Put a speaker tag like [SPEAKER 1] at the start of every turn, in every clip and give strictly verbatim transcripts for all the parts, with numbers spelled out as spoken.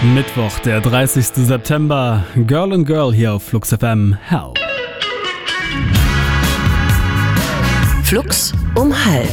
[SPEAKER 1] Mittwoch, der dreißigster September. Girl and Girl hier auf Flux F M. Hell.
[SPEAKER 2] Flux um halb.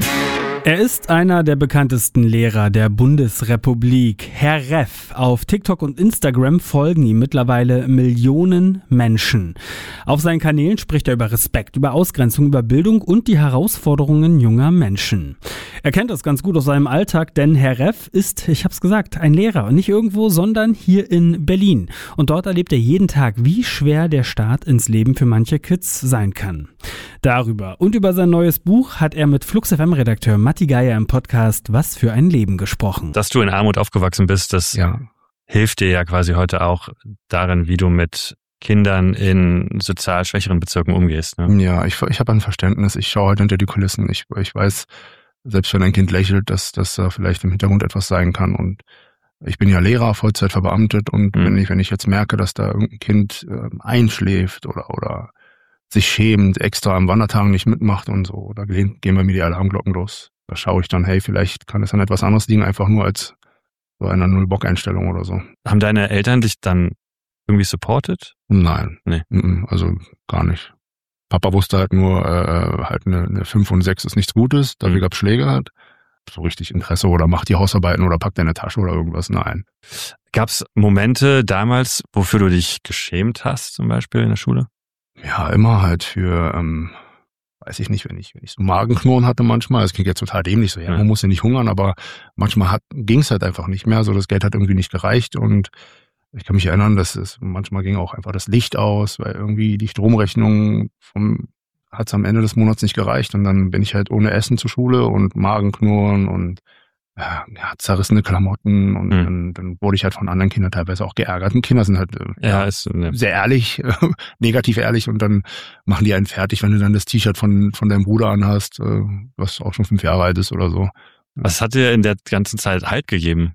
[SPEAKER 1] Er ist einer der bekanntesten Lehrer der Bundesrepublik, Herr Reff. Auf TikTok und Instagram folgen ihm mittlerweile Millionen Menschen. Auf seinen Kanälen spricht er über Respekt, über Ausgrenzung, über Bildung und die Herausforderungen junger Menschen. Er kennt das ganz gut aus seinem Alltag, denn Herr Reff ist, ich hab's gesagt, ein Lehrer. Und nicht irgendwo, sondern hier in Berlin. Und dort erlebt er jeden Tag, wie schwer der Start ins Leben für manche Kids sein kann. Darüber und über sein neues Buch hat er mit Flux F M-Redakteur Matti Geier im Podcast Was für ein Leben gesprochen.
[SPEAKER 3] Dass du in Armut aufgewachsen bist, das ja. hilft dir ja quasi heute auch darin, wie du mit Kindern in sozial schwächeren Bezirken umgehst. Ne?
[SPEAKER 4] Ja, ich, ich habe ein Verständnis. Ich schaue halt hinter die Kulissen. Ich, ich weiß, selbst wenn ein Kind lächelt, dass, dass da vielleicht im Hintergrund etwas sein kann. Und ich bin ja Lehrer, Vollzeit verbeamtet. Und mhm. wenn ich wenn ich jetzt merke, dass da irgendein Kind äh, einschläft oder oder sich schämt, extra am Wandertagen nicht mitmacht und so, da gehen, gehen bei mir die Alarmglocken los. Da schaue ich dann, hey, vielleicht kann es an etwas anderes liegen, einfach nur als so eine Null-Bock-Einstellung oder so.
[SPEAKER 3] Haben deine Eltern dich dann irgendwie supportet?
[SPEAKER 4] Nein,
[SPEAKER 3] nee.
[SPEAKER 4] Also gar nicht. Papa wusste halt nur, äh, halt eine, eine fünf und sechs ist nichts Gutes, dafür mhm. gab es Schläge halt. So richtig Interesse oder mach die Hausarbeiten oder pack deine Tasche oder irgendwas, nein.
[SPEAKER 3] Gab es Momente damals, wofür du dich geschämt hast, zum Beispiel in der Schule?
[SPEAKER 4] Ja, immer halt für, ähm, weiß ich nicht, wenn ich, wenn ich so Magenknurren hatte manchmal, das klingt jetzt total dämlich, so, ja, man muss ja nicht hungern, aber manchmal ging es halt einfach nicht mehr, so das Geld hat irgendwie nicht gereicht und ich kann mich erinnern, dass es manchmal ging auch einfach das Licht aus, weil irgendwie die Stromrechnung vom hat es am Ende des Monats nicht gereicht und dann bin ich halt ohne Essen zur Schule und Magenknurren und ja, zerrissene Klamotten und mhm. dann, dann wurde ich halt von anderen Kindern teilweise auch geärgert. Und Kinder sind halt ja, ja, ist, ne. sehr ehrlich, negativ ehrlich und dann machen die einen fertig, wenn du dann das T-Shirt von von deinem Bruder anhast, was auch schon fünf Jahre alt ist oder so.
[SPEAKER 3] Was hat dir in der ganzen Zeit Halt gegeben?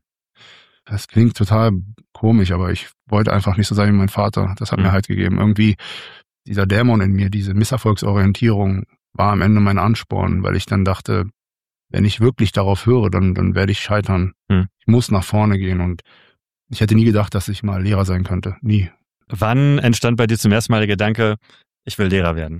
[SPEAKER 4] Das klingt total komisch, aber ich wollte einfach nicht so sein wie mein Vater. Das hat mhm. mir Halt gegeben. Irgendwie dieser Dämon in mir, diese Misserfolgsorientierung war am Ende mein Ansporn, weil ich dann dachte, wenn ich wirklich darauf höre, dann, dann werde ich scheitern. Hm. Ich muss nach vorne gehen und ich hätte nie gedacht, dass ich mal Lehrer sein könnte. Nie.
[SPEAKER 3] Wann entstand bei dir zum ersten Mal der Gedanke, ich will Lehrer werden?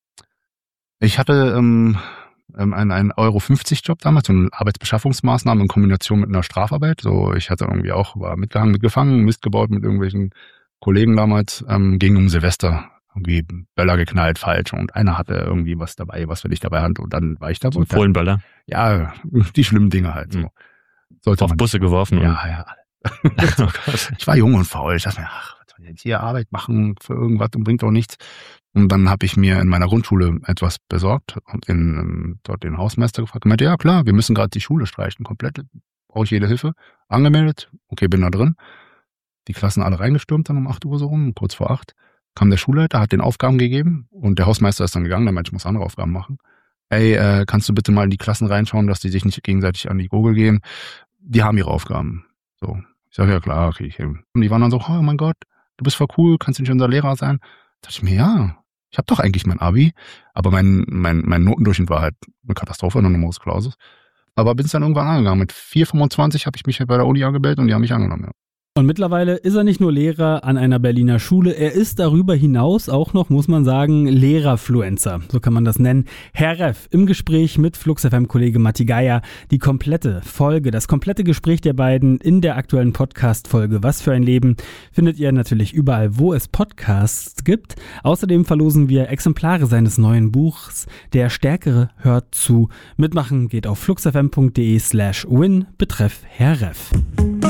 [SPEAKER 4] Ich hatte ähm, einen, einen Euro fünfzig Job damals, so eine Arbeitsbeschaffungsmaßnahme in Kombination mit einer Strafarbeit. So, ich hatte irgendwie auch, war mitgehangen, mitgefangen, Mist gebaut mit irgendwelchen Kollegen damals, ähm, ging um Silvester. Irgendwie Böller geknallt, falsch und einer hatte irgendwie was dabei, was wir nicht dabei hatten und dann war ich da.
[SPEAKER 3] So Fohlenböller?
[SPEAKER 4] Ja, die schlimmen Dinge halt. So.
[SPEAKER 3] Sollte Auf man Busse geworfen?
[SPEAKER 4] Ja, oder? ja. Oh Gott. Ich war jung und faul. Ich dachte mir, ach, was soll ich jetzt hier Arbeit machen für irgendwas und bringt doch nichts. Und dann habe ich mir in meiner Grundschule etwas besorgt und in, dort den Hausmeister gefragt und meinte, ja klar, wir müssen gerade die Schule streichen, komplett, brauche ich jede Hilfe. Angemeldet, okay, bin da drin. Die Klassen alle reingestürmt dann um acht Uhr so rum, kurz vor acht. Kam der Schulleiter, hat den Aufgaben gegeben und der Hausmeister ist dann gegangen, der meinte, ich muss andere Aufgaben machen. Ey, äh, kannst du bitte mal in die Klassen reinschauen, dass die sich nicht gegenseitig an die Gurgel gehen? Die haben ihre Aufgaben. So, ich sage, ja klar, okay. Ich, und die waren dann so, oh mein Gott, du bist voll cool, kannst du nicht unser Lehrer sein? Da dachte ich mir, ja, ich habe doch eigentlich mein Abi, aber mein mein mein Notendurchschnitt war halt eine Katastrophe, eine Numerus Clausus. Aber bin es dann irgendwann angegangen. Mit vier Komma fünfundzwanzig habe ich mich bei der Uni angemeldet und die haben mich angenommen, ja.
[SPEAKER 1] Und mittlerweile ist er nicht nur Lehrer an einer Berliner Schule, er ist darüber hinaus auch noch, muss man sagen, Lehrerfluencer, so kann man das nennen. Herr Reff im Gespräch mit Flux F M-Kollege Matti Geier. Die komplette Folge, das komplette Gespräch der beiden in der aktuellen Podcast-Folge Was für ein Leben findet ihr natürlich überall, wo es Podcasts gibt. Außerdem verlosen wir Exemplare seines neuen Buchs Der Stärkere hört zu. Mitmachen geht auf fluxfm.de slash win betreff Herr Reff.